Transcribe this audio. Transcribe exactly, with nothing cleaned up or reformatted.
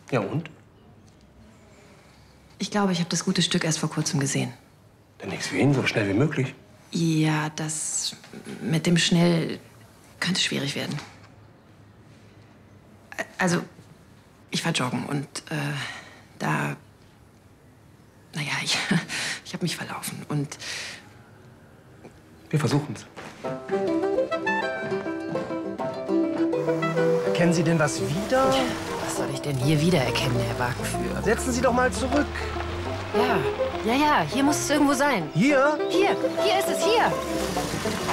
Ja, und? Ich glaube, ich habe das gute Stück erst vor kurzem gesehen. Dann nichts wie hin, so schnell wie möglich. Ja, das mit dem schnell könnte schwierig werden. Also, ich war joggen und äh, da... Naja, ich, ich habe mich verlaufen und... Wir versuchen's. Erkennen Sie denn was wieder? Was soll ich denn hier wiedererkennen, Herr Wagenführer? Setzen Sie doch mal zurück. Ja, ja, ja, hier muss es irgendwo sein. Hier? Hier, hier ist es, hier.